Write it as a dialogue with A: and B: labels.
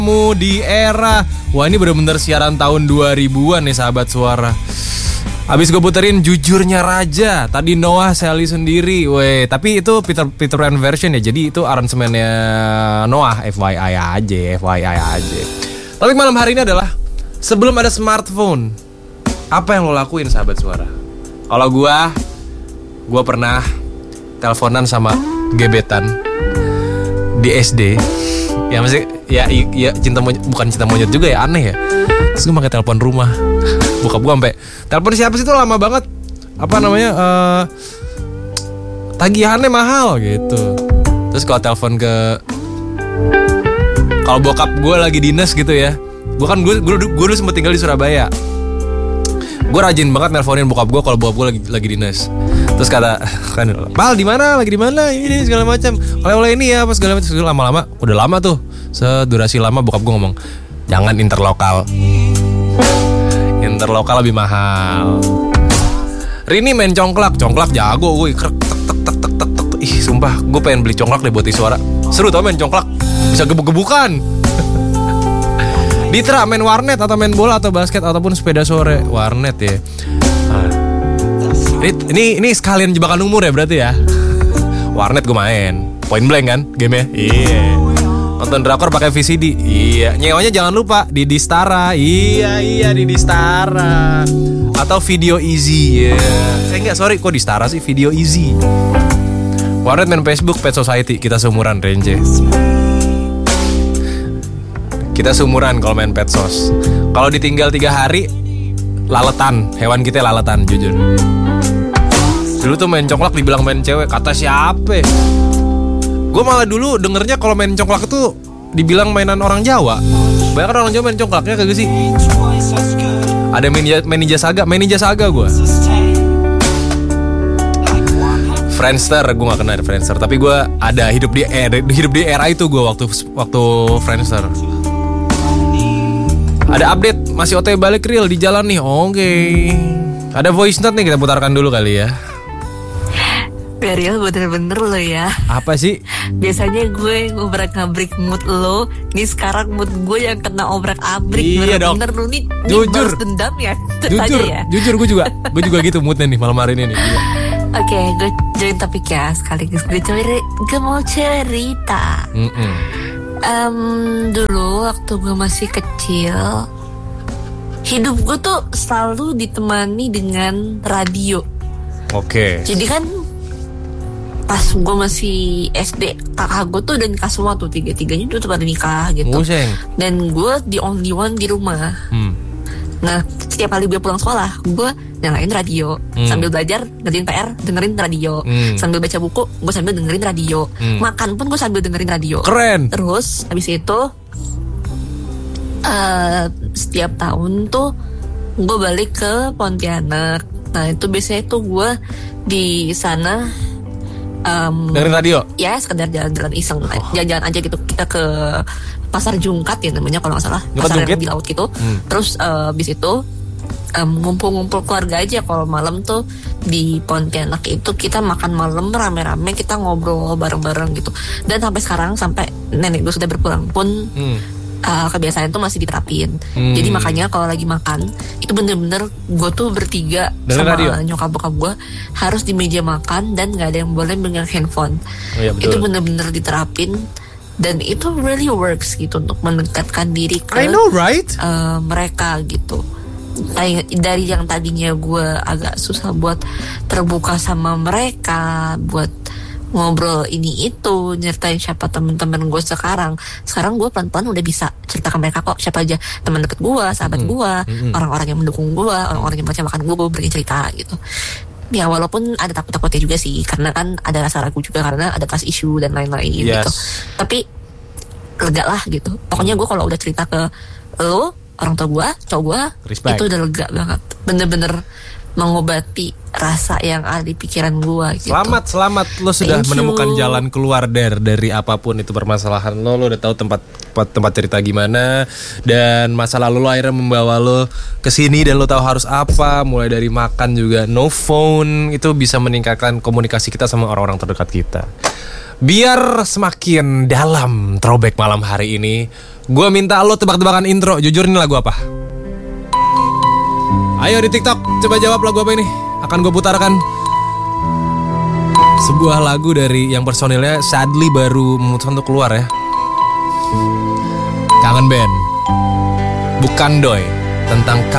A: Kamu di era. Wah, ini bener-bener siaran tahun 2000-an nih sahabat suara. Abis gue puterin Jujurnya Raja. Tadi Noah Sally sendiri. Weh, tapi itu Peter Pan version ya. Jadi itu aransemennya Noah. FYI aja. Topik malam hari ini adalah sebelum ada smartphone, apa yang lo lakuin sahabat suara? Kalau gue pernah teleponan sama gebetan di SD. Ya masih ya bukan cinta monyet juga ya, aneh ya. Terus gue pakai telepon rumah. Bokap gue sampai telepon siapa sih, itu lama banget. Apa namanya? Tagihannya mahal gitu. Terus kalau telepon kalau bokap gue lagi dinas gitu ya. Gue dulu sempet tinggal di Surabaya. Gue rajin banget nelponin bokap gue kalau bokap gue lagi dinas. Terus kata kan, "Pal, di mana? Lagi di mana? Ini segala macam. Oleh-oleh ini ya, apa segala macam." Lama-lama, udah lama tuh. Sedurasi lama bokap gue ngomong, "Jangan interlokal. Interlokal lebih mahal." Rini main congklak jago gue. Krek tek. Ih, sumpah, gue pengen beli congklak deh buat di suara. Seru tau main congklak. Bisa gebuk-gebukan. Ditra main warnet atau main bola atau basket ataupun sepeda sore. Warnet ya. Ini sekalian jebakan umur ya berarti ya. Warnet gue main. Point blank kan game-nya? Iya. Nonton drakor pakai VCD. Iya. Nyewanya jangan lupa di Distara. Iya di Distara. Atau Video Easy. Enggak, sorry, kok Distara sih, Video Easy. Warnet main Facebook, Pet Society. Kita seumuran Renje. Kita seumuran kalau main Petsos. Kalau ditinggal 3 hari, laletan. Hewan kita laletan, jujur. Dulu tuh main congklak dibilang main cewek. Kata siapa? Gue malah dulu dengernya kalau main congklak itu dibilang mainan orang Jawa. Banyak kan orang Jawa main congklaknya kagak sih? Ada main Ninja Saga gue. Friendster, gue gak kenal Friendster. Tapi gue ada hidup di era itu gue waktu Friendster. Ada update, masih OTW balik real di jalan nih. Oke. Ada voice note nih, kita putarkan dulu kali ya.
B: Real bener-bener lo ya.
A: Apa sih?
B: Biasanya gue ngobrak-ngabrik mood lo. Ini sekarang mood gue yang kena obrak-abrik.
A: Iya dong.
B: Bener lo nih
A: Jujur.
B: balas dendam ya.
A: Jujur gue juga gitu moodnya nih malam hari ini nih.
B: Oke, gue join topik ya. Sekaligus gue mau cerita. Dulu waktu gue masih kecil, hidup gue tuh selalu ditemani dengan radio.
A: Oke.
B: Jadi kan pas gue masih SD, kakak gue tuh udah nikah semua tuh, 3-3-nya tuh pada nikah gitu.
A: Museng.
B: Dan gue the only one di rumah. Nah, setiap kali gue pulang sekolah, gue nyalain radio. Sambil belajar, ngerjain PR, dengerin radio. Sambil baca buku, gue sambil dengerin radio. Makan pun gue sambil dengerin radio.
A: Keren.
B: Terus, habis itu setiap tahun tuh gue balik ke Pontianak. Nah, itu biasanya tuh gue di sana
A: dengerin radio?
B: Ya, sekedar jalan-jalan iseng. Jalan-jalan aja gitu. Kita ke Pasar Jungkat ya namanya kalau nggak salah. Pasar yang di laut gitu. Terus abis itu ngumpul-ngumpul keluarga aja. Kalau malam tuh di Pontianak itu kita makan malam rame-rame, kita ngobrol bareng-bareng gitu. Dan sampai sekarang, sampai nenek gue sudah berpulang pun kebiasaan itu masih diterapin. Jadi makanya kalau lagi makan itu bener-bener gue tuh bertiga sama nyokap bokap gue harus di meja makan dan nggak ada yang boleh megang handphone. Itu bener-bener diterapin. Dan itu really works gitu untuk mendekatkan diri ke mereka gitu. Dari yang tadinya gue agak susah buat terbuka sama mereka, buat ngobrol ini itu, nyertain siapa teman-teman gue sekarang gue pelan-pelan udah bisa cerita ke mereka kok siapa aja teman deket gue, sahabat gue, orang-orang yang mendukung gue, orang-orang yang baca makan gue beri cerita gitu. Ya walaupun ada takut-takutnya juga sih, karena kan ada rasa ragu juga karena ada trust issue dan lain-lain gitu. Tapi lega lah gitu. Pokoknya gue kalau udah cerita ke lo, orang tua gue, cowok gue, itu udah lega banget. Bener-bener mengobati rasa yang ada di pikiran gue gitu.
A: Selamat lo sudah menemukan jalan keluar dari apapun itu permasalahan lo udah tahu tempat cerita gimana, dan masa lalu lo akhirnya membawa lo ke sini dan lo tahu harus apa, mulai dari makan juga no phone, itu bisa meningkatkan komunikasi kita sama orang-orang terdekat kita. Biar semakin dalam throwback malam hari ini, gue minta lo tebak-tebakan intro. Jujur ini lagu apa? Ayo di TikTok, coba jawab lagu apa ini. Akan gue putarkan sebuah lagu dari yang personilnya sadly baru memutuskan untuk keluar ya. Kangen Band, Bukan Doi, tentang